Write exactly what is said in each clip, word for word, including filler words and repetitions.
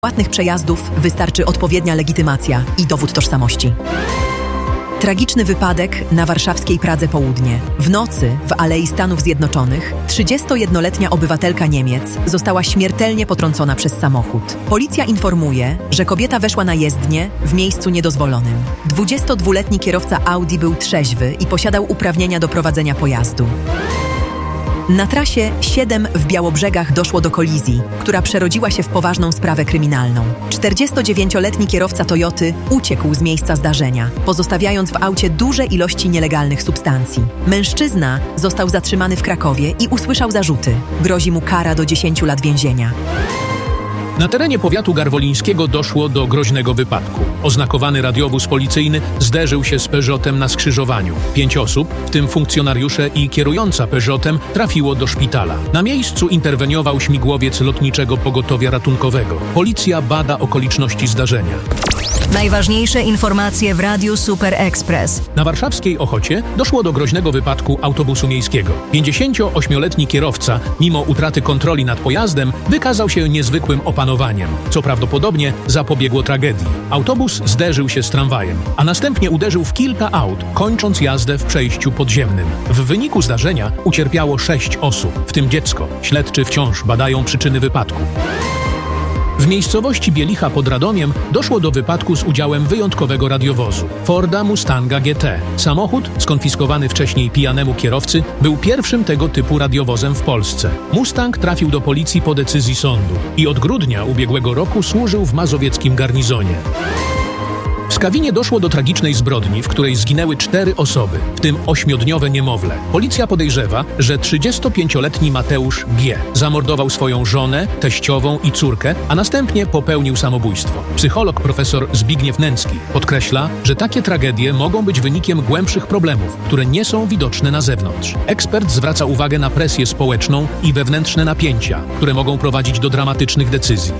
Płatnych przejazdów wystarczy odpowiednia legitymacja i dowód tożsamości. Tragiczny wypadek na warszawskiej Pradze Południe. W nocy w Alei Stanów Zjednoczonych trzydziestojednoletnia obywatelka Niemiec została śmiertelnie potrącona przez samochód. Policja informuje, że kobieta weszła na jezdnię w miejscu niedozwolonym. dwudziestodwuletni kierowca Audi był trzeźwy i posiadał uprawnienia do prowadzenia pojazdu. Na trasie siedem w Białobrzegach doszło do kolizji, która przerodziła się w poważną sprawę kryminalną. czterdziestodziewięcioletni kierowca Toyoty uciekł z miejsca zdarzenia, pozostawiając w aucie duże ilości nielegalnych substancji. Mężczyzna został zatrzymany w Krakowie i usłyszał zarzuty. Grozi mu kara do dziesięciu lat więzienia. Na terenie powiatu garwolińskiego doszło do groźnego wypadku. Oznakowany radiowóz policyjny zderzył się z Peugeotem na skrzyżowaniu. Pięć osób, w tym funkcjonariusze i kierująca Peugeotem, trafiło do szpitala. Na miejscu interweniował śmigłowiec lotniczego pogotowia ratunkowego. Policja bada okoliczności zdarzenia. Najważniejsze informacje w Radiu Super Express. Na warszawskiej Ochocie doszło do groźnego wypadku autobusu miejskiego. pięćdziesięcioośmioletni kierowca, mimo utraty kontroli nad pojazdem, wykazał się niezwykłym opanowaniem, co prawdopodobnie zapobiegło tragedii. Autobus zderzył się z tramwajem, a następnie uderzył w kilka aut, kończąc jazdę w przejściu podziemnym. W wyniku zdarzenia ucierpiało sześć osób, w tym dziecko. Śledczy wciąż badają przyczyny wypadku. W miejscowości Bielicha pod Radomiem doszło do wypadku z udziałem wyjątkowego radiowozu Forda Mustanga G T. Samochód, skonfiskowany wcześniej pijanemu kierowcy, był pierwszym tego typu radiowozem w Polsce. Mustang trafił do policji po decyzji sądu i od grudnia ubiegłego roku służył w mazowieckim garnizonie. W Skawinie doszło do tragicznej zbrodni, w której zginęły cztery osoby, w tym ośmiodniowe niemowlę. Policja podejrzewa, że trzydziestopięcioletni Mateusz G. zamordował swoją żonę, teściową i córkę, a następnie popełnił samobójstwo. Psycholog profesor Zbigniew Nęcki podkreśla, że takie tragedie mogą być wynikiem głębszych problemów, które nie są widoczne na zewnątrz. Ekspert zwraca uwagę na presję społeczną i wewnętrzne napięcia, które mogą prowadzić do dramatycznych decyzji.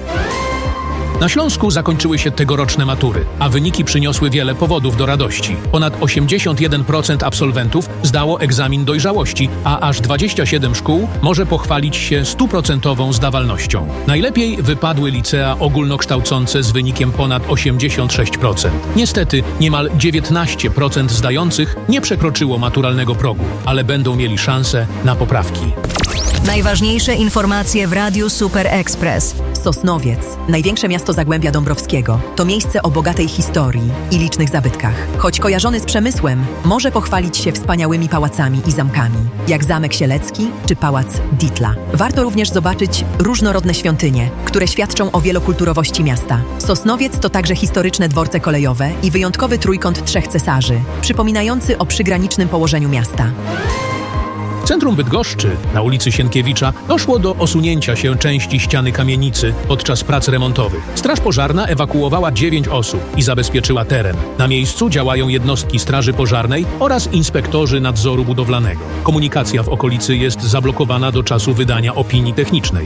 Na Śląsku zakończyły się tegoroczne matury, a wyniki przyniosły wiele powodów do radości. Ponad osiemdziesiąt jeden procent absolwentów zdało egzamin dojrzałości, a aż dwadzieścia siedem szkół może pochwalić się stuprocentową zdawalnością. Najlepiej wypadły licea ogólnokształcące z wynikiem ponad osiemdziesiąt sześć procent. Niestety niemal dziewiętnaście procent zdających nie przekroczyło maturalnego progu, ale będą mieli szansę na poprawki. Najważniejsze informacje w Radiu Super Express. Sosnowiec, największe miasto Zagłębia Dąbrowskiego, to miejsce o bogatej historii i licznych zabytkach. Choć kojarzony z przemysłem, może pochwalić się wspaniałymi pałacami i zamkami, jak Zamek Sielecki czy Pałac Dietla. Warto również zobaczyć różnorodne świątynie, które świadczą o wielokulturowości miasta. Sosnowiec to także historyczne dworce kolejowe i wyjątkowy trójkąt trzech cesarzy, przypominający o przygranicznym położeniu miasta. W centrum Bydgoszczy, na ulicy Sienkiewicza, doszło do osunięcia się części ściany kamienicy podczas prac remontowych. Straż pożarna ewakuowała dziewięć osób i zabezpieczyła teren. Na miejscu działają jednostki straży pożarnej oraz inspektorzy nadzoru budowlanego. Komunikacja w okolicy jest zablokowana do czasu wydania opinii technicznej.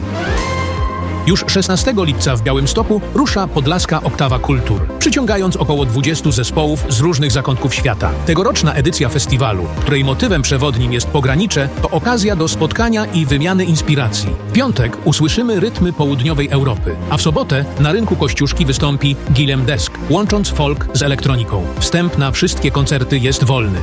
Już szesnastego lipca w Białymstoku rusza Podlaska Oktawa Kultur, przyciągając około dwudziestu zespołów z różnych zakątków świata. Tegoroczna edycja festiwalu, której motywem przewodnim jest pogranicze, to okazja do spotkania i wymiany inspiracji. W piątek usłyszymy rytmy południowej Europy, a w sobotę na rynku Kościuszki wystąpi Guillem Desk, łącząc folk z elektroniką. Wstęp na wszystkie koncerty jest wolny.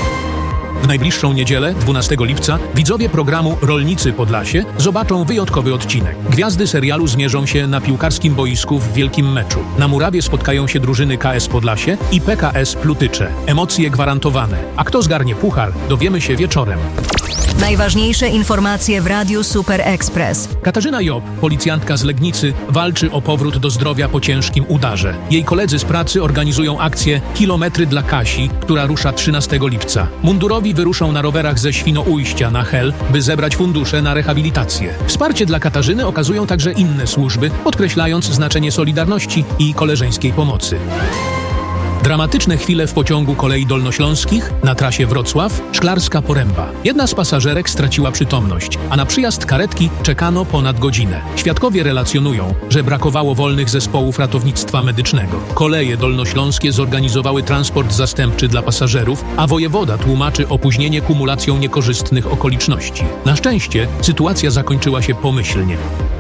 W najbliższą niedzielę, dwunastego lipca, widzowie programu Rolnicy Podlasie zobaczą wyjątkowy odcinek. Gwiazdy serialu zmierzą się na piłkarskim boisku w wielkim meczu. Na murawie spotkają się drużyny K S Podlasie i P K S Plutycze. Emocje gwarantowane. A kto zgarnie puchar, dowiemy się wieczorem. Najważniejsze informacje w Radiu Super Express. Katarzyna Job, policjantka z Legnicy, walczy o powrót do zdrowia po ciężkim udarze. Jej koledzy z pracy organizują akcję Kilometry dla Kasi, która rusza trzynastego lipca. Mundurowi wyruszą na rowerach ze Świnoujścia na Hel, by zebrać fundusze na rehabilitację. Wsparcie dla Katarzyny okazują także inne służby, podkreślając znaczenie solidarności i koleżeńskiej pomocy. Dramatyczne chwile w pociągu kolei dolnośląskich na trasie Wrocław-Szklarska Poręba. Jedna z pasażerek straciła przytomność, a na przyjazd karetki czekano ponad godzinę. Świadkowie relacjonują, że brakowało wolnych zespołów ratownictwa medycznego. Koleje dolnośląskie zorganizowały transport zastępczy dla pasażerów, a wojewoda tłumaczy opóźnienie kumulacją niekorzystnych okoliczności. Na szczęście sytuacja zakończyła się pomyślnie.